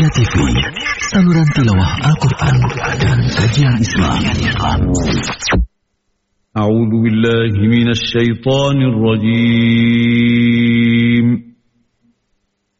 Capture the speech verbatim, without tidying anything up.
Roja T V, saluran tilawah Al-Quran dan kajian Islam. A'udzu billahi minasy syaithanir rajim.